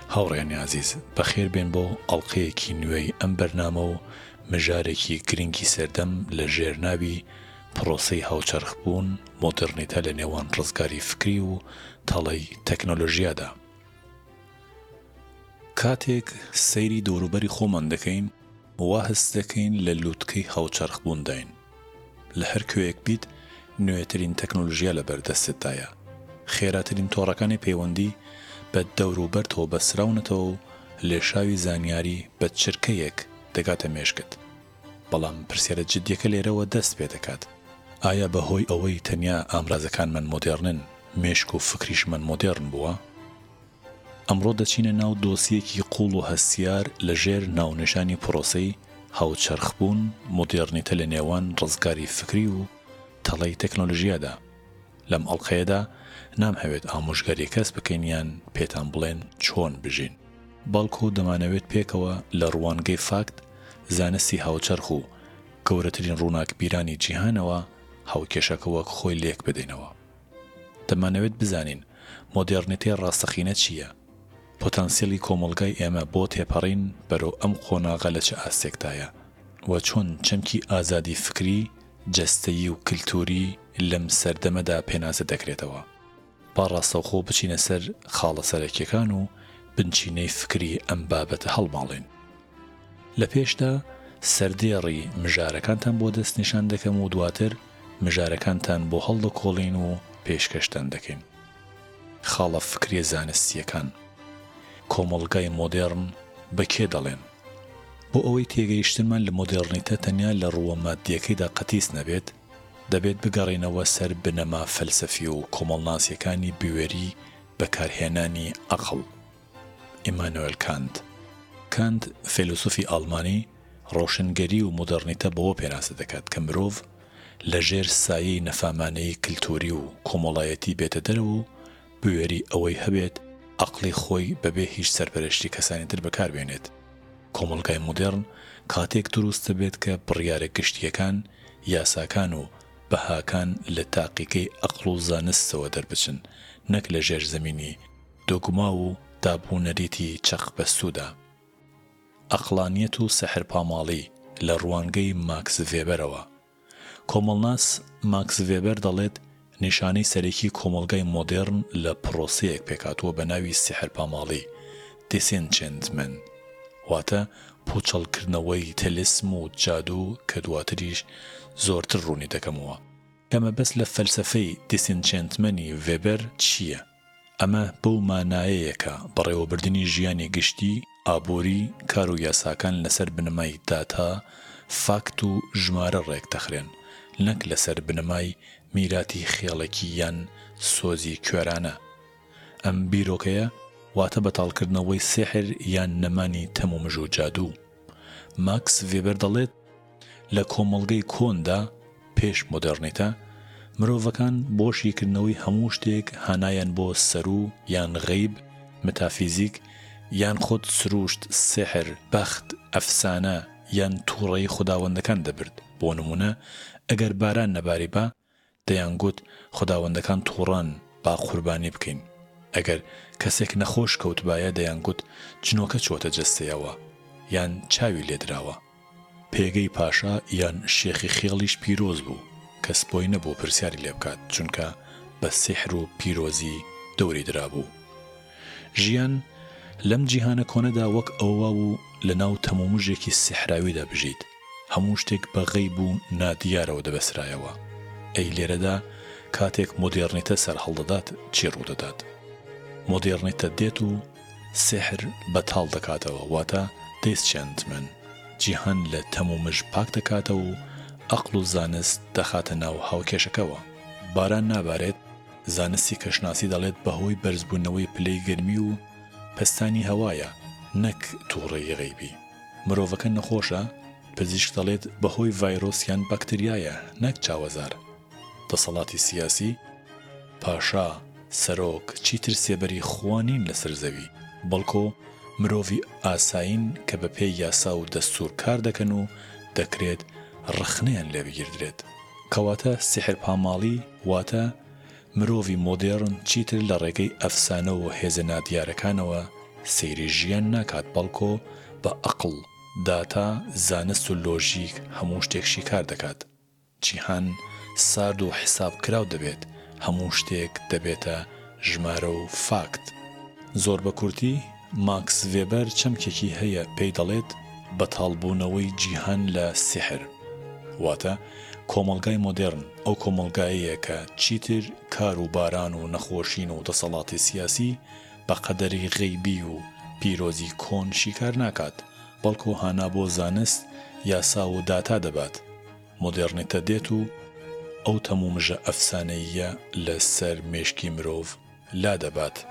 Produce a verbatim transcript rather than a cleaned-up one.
هاوڕێنی عزیز بەخێر بێن بۆ ئەڵقەیەکی نوێی ئەم بەرنامە و مژارێکی گرنگی سەردەم لە ژێرناوی پرۆسەی هاوچەرخبوون مۆدرنیتە لە نێوان ڕزگاری فکری و تەڵەی تەکنۆلۆژیادا. کاتێک سەیری دەوروبەری خۆمان دەکەین وا هەست دەکەین لە لووتکەی هاوچەرخبوون داین. لە هەر کوێیەک بیت نوێترین تەکنۆلۆژیا لە بەردەستتدایە. خێراترین تۆڕەکانی پەیوەندی بە دەوروبەرتەوە بەسراونەتەوە و لێشاوی زانیاری بە چرکەیەک دەگاتە مێشکت. بەڵام پرسیارە جددیەکە لێرەوە دەست پێ دەکات. ئایا بەهۆی ئەوەی تەنیا ئامرازەکانمان مۆدێرنن مێشک و فکریشمان مۆدێرن بووە؟ ئەمڕۆ دەچینە ناو دۆسیەکی قوڵ و هەستیار لە ژێر ناونیشانی پرۆسەی هاوچەرخبوون مۆدێرنیتە لە نێوان ڕزگاری فکری و تەڵەی تەکنۆلۆژیادا. لەم ئەڵقەیەدا نامهەوێت ئامۆژگاری کەس بکەین یان پێتان بڵێن چۆن بژین، بەڵکو دەمانەوێت پێکەوە لە ڕوانگەی فاکت زانستی هاوچەرخ و گەورەترین ڕووناک بیرانی جیهانەوە هاوکێشەکە وەک خۆی لێک بدەینەوە. دەمانەوێت بزانین مۆدێرنیتەی ڕاستەقینە چییە؟ پۆتەنسیێلی کۆمەڵگای ئێمە بۆ تێپەڕین بەرەو ئەم قۆناغە لە چه ئاستێکدایە و چۆن چەمکی ئازادی فکری، جەستەیی و کلتوری لەم سەردەمەدا پێناسە دەکرێتەوە. با ڕاستەوخۆ بچینە سەر خاڵە سەرەکیەکان و بنچینەی فکری ئەم بابەتە هەڵماڵین. لە پێشدا سەردێڕی مژارەکانتان بۆ دەستنیشان دەکەم و دواتر مژارەکانتان بۆ هەڵدەکۆڵین و پێشکەشتان دەکەین. خاڵە فکری زانستیەکان کۆمەڵگای مۆدێرن بە کێ دەڵێن؟ بۆ ئەوەی تێگەیشتنمان لە مۆدێرنیتە تەنیا لە ڕووە مادیەکەیدا قەتیس نەبێت، دەبێت بگەڕێنەوە سەر بنەما فەلسەفی و کۆمەڵناسیەکانی بوێری بەکارهێنانی عەقڵ. ئیمانوئێل کانت کانت فیلسوفی ئاڵمانی ڕۆشنگەری و مۆدێرنیتە بەوە پێناسە دەکات کە مرۆڤ لە ژێر سایەی نەفامانەی کلتوری و کۆمەڵایەتی بێتە دەرەوە و بوێری ئەوەی هەبێت عەقڵی خۆی بەبێ هیچ سەرپەرشتی کەسانی تر بەکاربێنێت. کۆمەڵگای مۆدێرن کاتێک دروستە بێت کە بڕیارە گشتیەکان، یاساکان و بەهاکان لە تاقیکەی عەقڵ و زانستەوە دەربچن، نەک لە ژێر زەمینی دۆگما و دابوونەریتی چەق بەستوودا. عەقڵانیەت و سەحر پاماڵی لە ڕوانگەی ماکس ڤێبەرەوە. کۆمەڵناس ماکس ڤێبەر دەڵێت نیشانەی سەرەکی کۆمەڵگای مۆدێرن لە پرۆسەیەک پێکاتوە بە ناوی سیحر پاماڵی دیسێنچێنتمنت، واتە پوچەڵکردنەوەی تەلیسم و جادوو کە دواتریش زۆرتر ڕوونی دەکەمەوە. ئەمە بەس لە فەلسەفەی دیسێنچێنتمەنی ڤێبەر چییە؟ ئەمە بەو مانایەیەکە بەڕێوەبردننی ژیانی گشتی، ئابووری، کار و یاساکان لەسەر بنەمای داتا، فاکت و ژمارە ڕێک دەخرێن، نەک لەسەر بنەمای میراتی خێڵێکی یان سۆزی کوێرانە. ئەم بیرۆکەیە واتە بەتاڵکردنەوەی سێحر یان نەمانی تەمومژ و جادوو. ماکس ڤێبەر دەڵێت لە کۆمەڵگەی کۆندا پێش مۆدێرنیتە مرۆڤەکان بۆشیکردنەوەی هەموو شتێک هانایان بۆ سەرو یان غەیب، متافیزیک یان خۆت سروشت، سێحر، بەخت، ئەفسانە یان تووڕەی خوداوەندەکان دەبرد. بۆ نمونە ئەگەر باران نەباری بە دەیانگوت خوداوەندەکان تووڕان با قوربانی بکەین. ئەگەر کەسێک نەخۆش کەوتبایە دەیانگوت جنۆکە چۆتە جەستەیەوە یان چاوی لێدراوە. پێگەی پاشا یان شێخی خێڵیش پیرۆز بوو، کەس بۆی نەبوو پرسیاری لێ بکات چونکە بە سیحر و پیرۆزی دەوری درابوو. ژیان لەم جیهانە کۆنەدا وەک ئەوە و لە ناو تەمومژێکی سیحراویدا بژیت، هەموو شتێک بە غەیب و نادیارەوە دەبەسرایەوە. ئەی لێرەدا کاتێک مۆدێرنیتە سەر هەڵدەدات چی ڕوودەدات؟ مۆدێرنیتە دێت و سێحر بەتاڵ دەکاتەوە، واتە دیسێنچێنتمنت، جیهان لە تەمومژ پاک دەکاتەوە و عەقڵ و زانست دەخاتە ناو هاوکێشەکەوە. باران نابارێت، زانستی کەشناسی دەڵێت بەهۆی بەرزبوونەوەی پلەی گەرمی و پەستانی هەوایە، نەک تووڕەی غەیبی. مرۆڤەکە نەخۆشە، پزیشک دەڵێت بەهۆی ڤایرۆس یان بەکتریایە، نەک چاوەزار. دەسەڵاتی سیاسی، پاشا، سەرۆک چیتر سێبەری خوانین لەسەر زەوی، بەڵکۆ مرۆڤی ئاساین کە بە پێی یاسا و دەستوور کار دەکەن و دەکرێت ڕخنەیان لێ بگیردرێت. کەواتە سیحر پاماڵی واتە مرۆڤی مۆدێرن چیتر لە ڕێگەی ئەفسانە و هێزە نادیارەکانەوە سەیری ژیان ناکات بەڵکۆ بە ئەقڵ داتا زانست و لۆژیک هەموو شتێکشی کار دەکات جیهان سارد و حساب کراو دەبێت هەموو شتێک دەبێتە ژمارە و فاکت زۆر بە کورتی ماکس ڤێبەر چەمکێکی هەیە پێی دەڵێت بەتاڵبوونەوەی جیهان لە سیحر واتە کۆمەلگای مۆدێرن ئەو کۆمەلگایەیە کە چیتر کار و باران و نەخۆشین و دەسەڵاتی سیاسی بە قەدەری غەیبی و پیرۆزی کۆن شیکار ناکات بەڵکو هانا بۆ زانست یاسا و داتا دەبات مۆدێرنیتە دێت و ئەو تەموو مژە ئەفسانەیە لە سەر مێشکی مرۆڤ لا دەبات